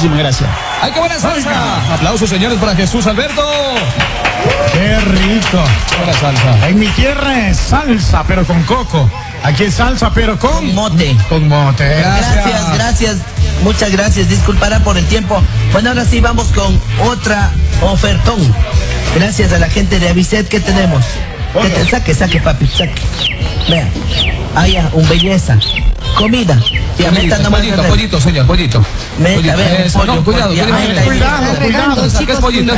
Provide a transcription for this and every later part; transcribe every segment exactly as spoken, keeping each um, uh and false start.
Muchísimas gracias. ¡Ay, qué buena salsa! Oiga. Aplausos, señores, para Jesús Alberto. ¡Qué rico! Buena salsa. En mi tierra es salsa, pero con coco. Aquí es salsa, pero con... Con mote. Con mote. Gracias, gracias. gracias. Muchas gracias. Disculpará por el tiempo. Bueno, ahora sí vamos con otra ofertón. Gracias a la gente de Avicet. ¿Qué tenemos? Que te saque, saque, papi, saque. Vean. Allá, un belleza. Comida. Ya, meta nomás. Pollito, pollito, señor, pollito. Meta, pollito. vean. Eso, Pollo, no, cuidado, ya, cuidado, meta, cuidado, cuidado. Es pollito, Pollote.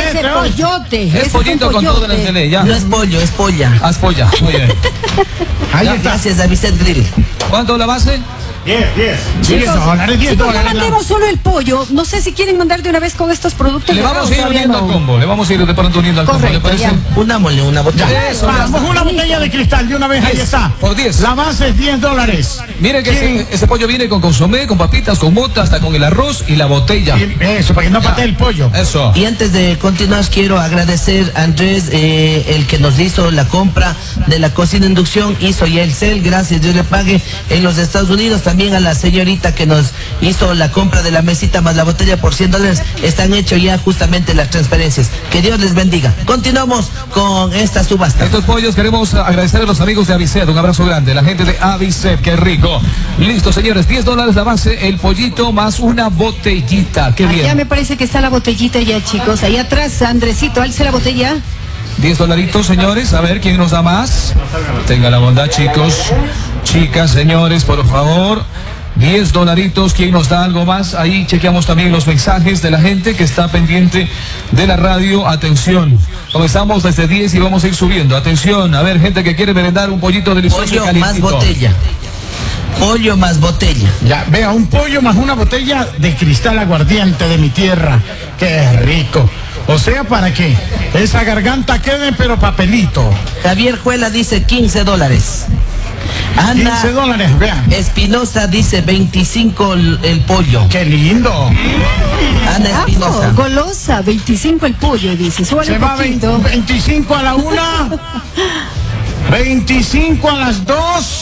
es pollito con todo en el tele, ya. No es pollo, es polla. Haz polla, muy bien. Ahí Ya, está. gracias, Avicet Grill. ¿Cuánto la base? diez, diez. diez Chicos, dólares, diez chicos, no dólares. mandemos solo el pollo. No sé si quieren mandar de una vez con estos productos. Le vamos a ir Todavía uniendo no. al combo, le vamos a ir de pronto uniendo al combo, ¿le Correcto, parece? ya. Unámosle una botella. Eso, ya Vamos, está. una botella de cristal de una vez, ahí diez, está. por diez. La base es diez dólares. Miren que ese, ese pollo viene con consomé, con papitas, con mota, hasta con el arroz y la botella. Y eso, para que no patee el pollo. Eso. Y antes de continuar, quiero agradecer a Andrés, eh, el que nos hizo la compra de la cocina inducción, hizo ya el cel, gracias, Dios le pague, en los Estados Unidos. También a la señorita que nos hizo la compra de la mesita más la botella por cien dólares. Están hechos ya justamente las transferencias. Que Dios les bendiga. Continuamos con esta subasta. Estos pollos queremos agradecer a los amigos de Avicet, un abrazo grande, la gente de Avicet, qué rico. Listo, señores, diez dólares la base, el pollito más una botellita, qué bien. Ya me parece que está la botellita ya, chicos. Ahí atrás, Andresito, alce la botella. diez dolaritos, señores, a ver quién nos da más. Tenga la bondad, chicos, chicas, señores, por favor. diez dolaritos, ¿quién nos da algo más? Ahí chequeamos también los mensajes de la gente que está pendiente de la radio. Atención, comenzamos desde diez y vamos a ir subiendo. Atención, a ver, gente que quiere merendar un pollito delicioso y Pollo más calientito. botella. Pollo más botella. Ya, vea, un pollo más una botella de cristal aguardiente de mi tierra. Qué rico. O sea, para que esa garganta quede, pero papelito. Javier Juela dice quince dólares. Ana quince dólares, vean. Espinosa dice veinticinco el, el pollo. Qué lindo. Ana Ajo, Espinosa. golosa, veinticinco el pollo, dice. Súbale Se un va veinte, poquito. veinticinco a la una, veinticinco a las dos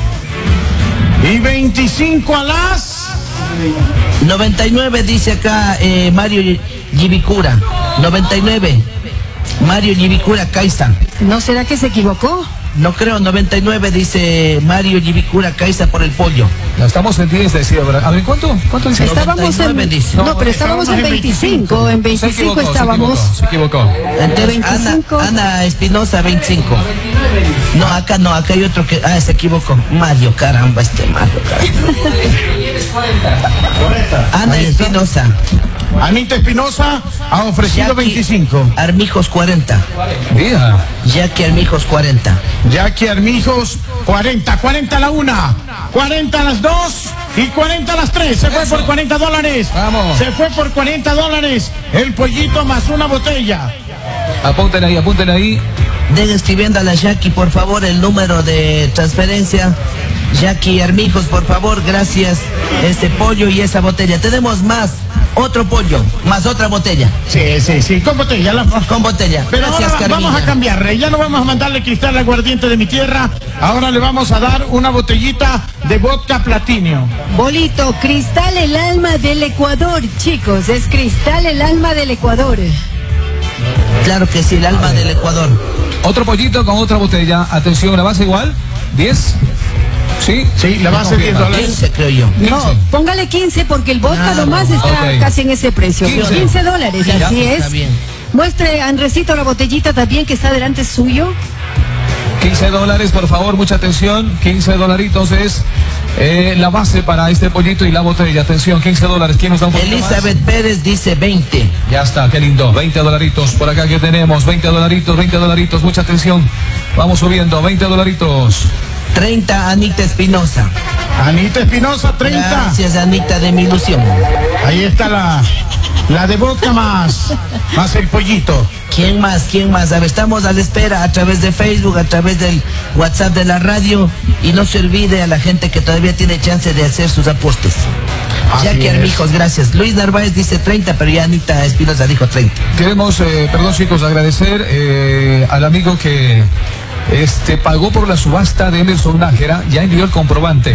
y veinticinco a las... noventa y nueve dice acá eh, Mario Yibicura. noventa y nueve. Mario Yibicura, Caiza. ¿No será que se equivocó? No creo, noventa y nueve dice Mario Yibicura, Caiza por el pollo. Ya estamos en diez, decía, ¿verdad? A ver, ¿cuánto? ¿Cuánto dice? Estábamos noventa y nueve en... dice. No, pero estábamos en veinticinco. En Se veinticinco equivocó, estábamos. se equivocó, se equivocó. Entonces, Ana, veinticinco. Ana Espinosa, veinticinco. No, acá no, acá hay otro que... Ah, se equivocó. Mario, caramba, este Mario, caramba. Ana Ahí está. Espinosa. Anita Espinosa ha ofrecido Jackie veinticinco. Armijos, cuarenta. Mira. Jackie Armijos, cuarenta. Jackie Armijos, cuarenta. cuarenta a la una, cuarenta a las dos y cuarenta a las tres. Se fue Eso. por cuarenta dólares. Vamos. Se fue por cuarenta dólares. El pollito más una botella. Apunten ahí, apunten ahí. Den escribiendo a la Jackie, por favor, el número de transferencia. Jackie Armijos, por favor, gracias. Este pollo y esa botella. Tenemos más, otro pollo, más otra botella. Sí, sí, sí, con botella. La... Con botella. Pero Gracias, ahora vamos Carmina. a cambiarle. Ya no vamos a mandarle cristal aguardiente de mi tierra. Ahora le vamos a dar una botellita de vodka platinio. Bolito, Cristal el alma del Ecuador, chicos. Es Cristal el alma del Ecuador. Claro que sí, el alma del Ecuador. Otro pollito con otra botella. Atención, la base igual. diez. ¿Sí? Sí, la base diez dólares. quince, creo yo. No, póngale quince porque el vodka Ah, nomás está ok. casi en ese precio. quince. quince dólares, Ya, así está es. bien. Muestre, Andresito, la botellita también que está delante suyo. quince dólares, por favor, mucha atención. quince dolaritos es eh, la base para este pollito y la botella. Atención, quince dólares. ¿Quién nos da un poquito más? Elizabeth Pérez dice veinte. Ya está, qué lindo. veinte dolaritos. Por acá que tenemos. veinte dolaritos, veinte dolaritos. Mucha atención. Vamos subiendo. veinte dolaritos. treinta, Anita Espinosa. Anita Espinosa, treinta. Gracias, Anita, de mi ilusión. Ahí está la, la de vodka más, más el pollito. ¿Quién más? ¿Quién más? A ver, estamos a la espera a través de Facebook, a través del WhatsApp de la radio. Y no se olvide a la gente que todavía tiene chance de hacer sus aportes. Así Jackie es. Armijos, gracias. Luis Narváez dice treinta, pero ya Anita Espinosa dijo treinta. Queremos, eh, perdón chicos, agradecer eh, al amigo que este pagó por la subasta de Emerson Nájera. Ya envió el comprobante.